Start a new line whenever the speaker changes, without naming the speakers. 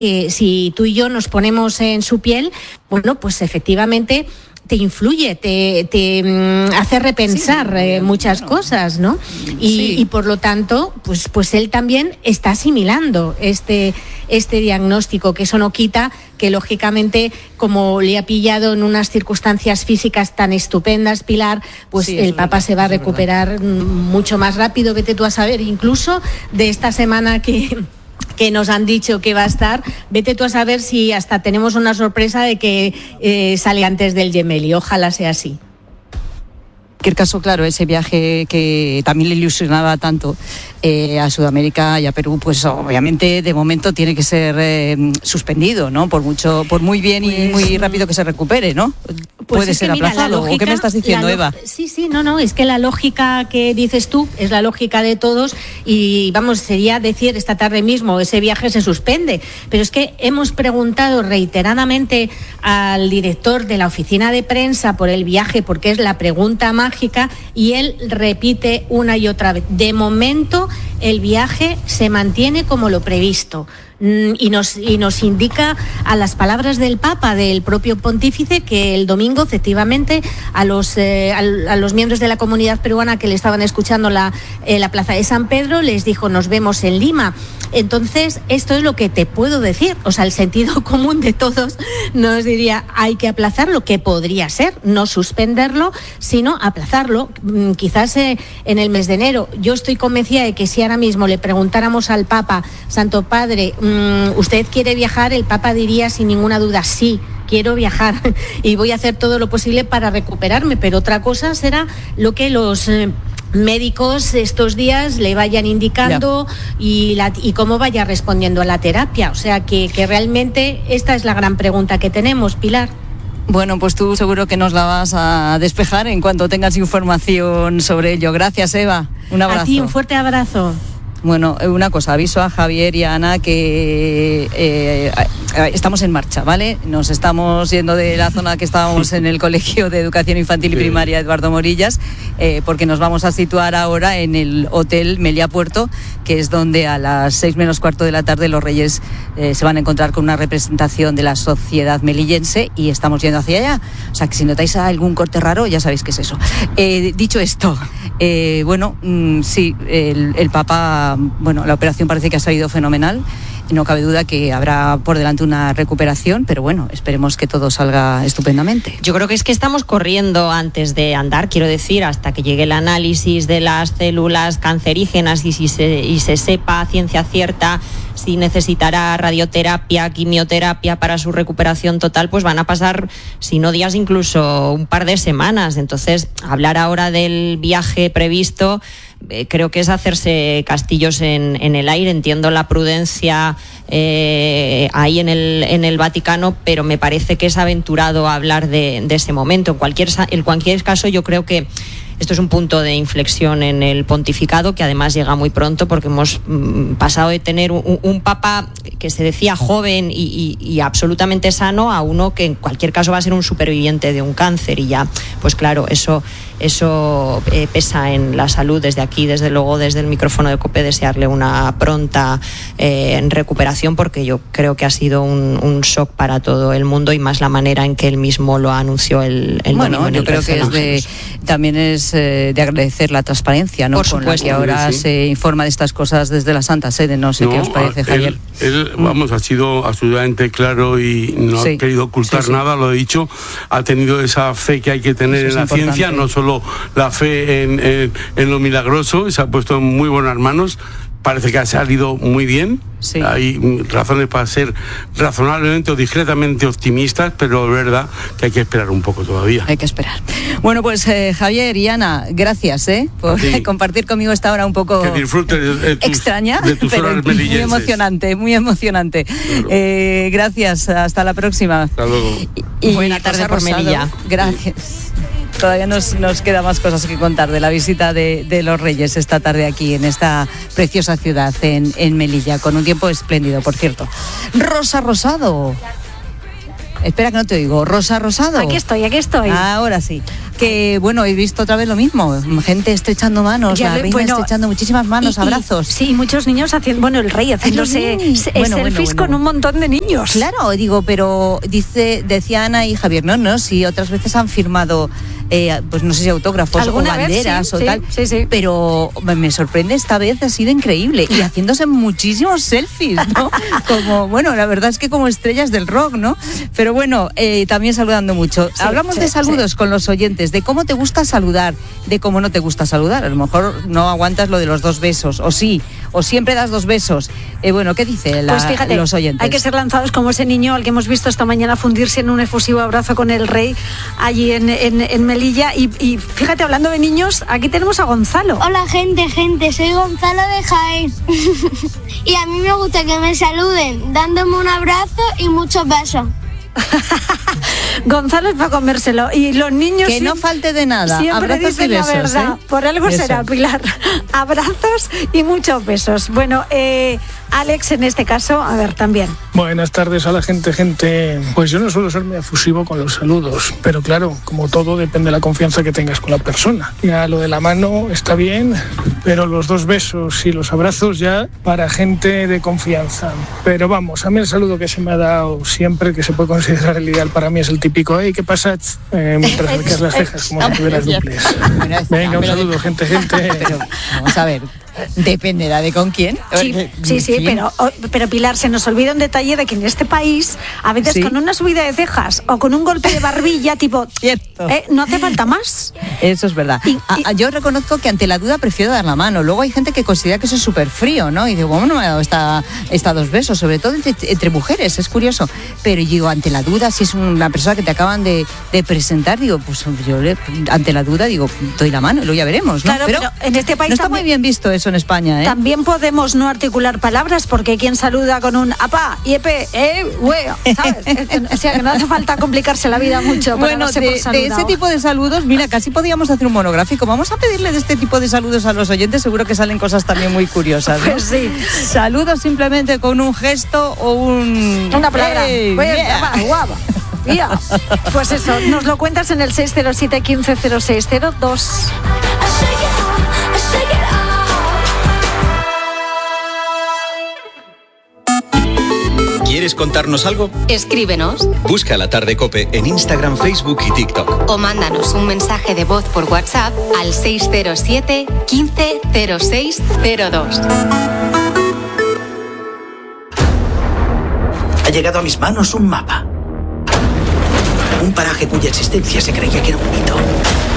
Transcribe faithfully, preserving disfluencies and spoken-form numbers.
que si tú y yo nos ponemos en su piel, bueno, pues efectivamente te influye, te, te um, hace repensar sí, eh, muchas bueno, cosas, ¿no? Y, sí. y por lo tanto, pues, pues él también está asimilando este, este diagnóstico, que eso no quita que lógicamente, como le ha pillado en unas circunstancias físicas tan estupendas, Pilar, pues sí, el Papa se va a recuperar mucho más rápido, vete tú a saber, incluso de esta semana que... que nos han dicho que va a estar, vete tú a saber si hasta tenemos una sorpresa de que eh, sale antes del Gemelli, ojalá sea así.
En cualquier caso, claro, ese viaje que también le ilusionaba tanto eh, a Sudamérica y a Perú, pues obviamente de momento tiene que ser eh, suspendido, ¿no? Por mucho, por muy bien pues, y muy rápido que se recupere, ¿no?
Pues
Puede ser mira, aplazado. Lógica, ¿o qué me estás diciendo,
lo-
Eva?
Sí, sí, no, no, es que la lógica que dices tú es la lógica de todos y vamos, sería decir esta tarde mismo ese viaje se suspende, pero es que hemos preguntado reiteradamente al director de la oficina de prensa por el viaje, porque es la pregunta mágica, y él repite una y otra vez, de momento el viaje se mantiene como lo previsto. Y nos, y nos indica a las palabras del Papa, del propio pontífice, que el domingo efectivamente a los, eh, a, a los miembros de la comunidad peruana que le estaban escuchando la, eh, la plaza de San Pedro, les dijo nos vemos en Lima. Entonces esto es lo que te puedo decir, o sea, el sentido común de todos nos diría hay que aplazarlo, que podría ser, no suspenderlo, sino aplazarlo, quizás eh, en el mes de enero. Yo estoy convencida de que si ahora mismo le preguntáramos al Papa, Santo Padre, ¿usted quiere viajar? El Papa diría sin ninguna duda, sí, quiero viajar y voy a hacer todo lo posible para recuperarme, pero otra cosa será lo que los eh, médicos estos días le vayan indicando y, la, y cómo vaya respondiendo a la terapia. O sea que, que realmente esta es la gran pregunta que tenemos, Pilar.
Bueno, pues tú seguro que nos la vas a despejar en cuanto tengas información sobre ello. Gracias, Eva. Un abrazo.
A ti, un fuerte abrazo.
Bueno, una cosa, aviso a Javier y a Ana que eh, estamos en marcha, ¿vale? Nos estamos yendo de la zona que estábamos en el Colegio de Educación Infantil y Primaria Eduardo Morillas, eh, porque nos vamos a situar ahora en el Hotel Meliá Puerto, que es donde a las seis menos cuarto de la tarde los Reyes eh, se van a encontrar con una representación de la sociedad melillense y estamos yendo hacia allá. O sea, que si notáis algún corte raro, ya sabéis qué es eso. Eh, dicho esto, eh, bueno, mmm, sí, el, el Papa... Bueno, la operación parece que ha salido fenomenal. No cabe duda que habrá por delante una recuperación, pero bueno, esperemos que todo salga estupendamente.
Yo creo que es que estamos corriendo antes de andar, quiero decir, hasta que llegue el análisis de las células cancerígenas y, si se, y se sepa a ciencia cierta si necesitará radioterapia, quimioterapia para su recuperación total, pues van a pasar, si no días, incluso un par de semanas. Entonces, hablar ahora del viaje previsto eh, creo que es hacerse castillos en, en el aire. Entiendo la prudencia eh, ahí en el, en el Vaticano, pero me parece que es aventurado hablar de, de ese momento. En cualquier, en cualquier caso, yo creo que esto es un punto de inflexión en el pontificado que además llega muy pronto porque hemos mm, pasado de tener un, un papa que se decía joven y, y, y absolutamente sano a uno que en cualquier caso va a ser un superviviente de un cáncer y ya, pues claro, eso, eso eh, pesa en la salud. Desde aquí, desde luego, desde el micrófono de COPE, desearle una pronta eh, recuperación porque yo creo que ha sido un, un shock para todo el mundo y más la manera en que él mismo lo anunció el, el
bueno,
domingo en
yo
el
creo que es de, también es de agradecer la transparencia, ¿no?
Por
Con
supuesto.
la que ahora
sí.
se informa de estas cosas desde la Santa Sede. No sé no, qué os parece,
él,
Javier.
Él, vamos, ha sido absolutamente claro y no sí. ha querido ocultar sí, sí. nada, lo he dicho. Ha tenido esa fe que hay que tener Eso en la importante. Ciencia, no solo la fe en, en, en lo milagroso, se ha puesto en muy buenas manos. Parece que ha salido muy bien. Sí. Hay razones para ser razonablemente o discretamente optimistas, pero es verdad que hay que esperar un poco todavía.
Hay que esperar. Bueno, pues eh, Javier y Ana, gracias ¿eh? por sí. compartir conmigo esta hora un poco
que disfrutes de tus,
extraña,
de tus
pero
horas
muy emocionante, muy emocionante. Claro. Eh, gracias, hasta la próxima.
Hasta luego.
Y buena tarde por Melilla.
Gracias. Sí. Todavía nos, nos queda más cosas que contar de la visita de, de los Reyes esta tarde aquí en esta preciosa ciudad en, en Melilla, con un tiempo espléndido, por cierto. Rosa Rosado. Espera que no te oigo. Rosa Rosado.
Aquí estoy, aquí estoy.
Ahora sí. que bueno, he visto otra vez lo mismo, gente estrechando manos, ya, la reina bueno, estrechando muchísimas manos, y, abrazos.
Y, sí, muchos niños haciendo, bueno, el rey haciéndose bueno, selfies bueno, bueno. con un montón de niños.
Claro, digo, pero dice, decía Ana y Javier, no, no, sí, otras veces han firmado Eh, pues no sé si autógrafos o banderas
sí,
o
sí,
tal,
sí, sí.
pero me sorprende, esta vez ha sido increíble y haciéndose muchísimos selfies, ¿no? Como, bueno, la verdad es que como estrellas del rock, ¿no? Pero bueno, eh, también saludando mucho. Sí, Hablamos sí, de saludos sí. con los oyentes, de cómo te gusta saludar, de cómo no te gusta saludar. A lo mejor no aguantas lo de los dos besos, o sí, o siempre das dos besos. Eh, bueno, ¿qué dice la,
pues fíjate,
los oyentes?
Hay que ser lanzados como ese niño al que hemos visto esta mañana fundirse en un efusivo abrazo con el rey allí en, en, en Melilla. Y, y fíjate, hablando de niños, aquí tenemos a Gonzalo.
Hola gente, gente, soy Gonzalo de Jaén. Y a mí me gusta que me saluden dándome un abrazo y muchos besos.
Gonzalo es para comérselo y los niños
que no falte de nada,
siempre
abrazos
dicen
y besos,
la verdad,
¿eh?
por algo
Eso.
será, Pilar. Abrazos y muchos besos. Bueno, eh, Alex en este caso, a ver, también.
Buenas tardes a la gente, gente. Pues yo no suelo ser muy efusivo con los saludos, pero claro, como todo depende de la confianza que tengas con la persona. Ya lo de la mano está bien, pero los dos besos y los abrazos ya para gente de confianza. Pero vamos, a mí el saludo que se me ha dado siempre, que se puede considerar el ideal para mí, es el típico, hey, ¿qué pasa? Eh, mientras arqueas las cejas, como si tuvieras duples. Venga, un saludo, gente, gente.
Pero, vamos a ver. Dependerá de con quién.
Sí, sí, sí, pero, pero Pilar, se nos olvida un detalle de que en este país, a veces ¿sí? con una subida de cejas o con un golpe de barbilla, tipo,
Cierto.
Eh, no hace falta más.
Eso es verdad. Y, y, a, yo reconozco que ante la duda prefiero dar la mano. Luego hay gente que considera que eso es súper frío, ¿no? Y digo, ¿cómo no me ha dado esta, esta dos besos? Sobre todo entre, entre mujeres, es curioso. Pero digo, ante la duda, si es una persona que te acaban de, de presentar, digo, pues yo le, ante la duda, digo, doy la mano y luego ya veremos, ¿no?
Claro, pero, pero en este país
no está
también,
muy bien visto eso en España, ¿eh?
También podemos no articular palabras, porque hay quien saluda con un apá, iepe, eh, hueo, ¿sabes? O sea, que no hace falta complicarse la vida mucho para
bueno,
no ser
de,
por saludado.
de ese tipo de saludos, mira, casi podríamos hacer un monográfico. Vamos a pedirle de este tipo de saludos a los oyentes, seguro que salen cosas también muy curiosas, ¿no?
Pues sí.
Saludos simplemente con un gesto o un...
Una palabra.
Hey,
pues,
yeah.
Guapa. Yeah. Pues eso, nos lo cuentas en el seis cero siete, uno cinco cero seis cero dos.
¿Quieres contarnos algo?
Escríbenos.
Busca La Tarde COPE en Instagram, Facebook y TikTok.
O mándanos un mensaje de voz por WhatsApp al seis cero siete, uno cinco cero seis cero dos.
Ha llegado a mis manos un mapa. Un paraje cuya existencia se creía que era un mito.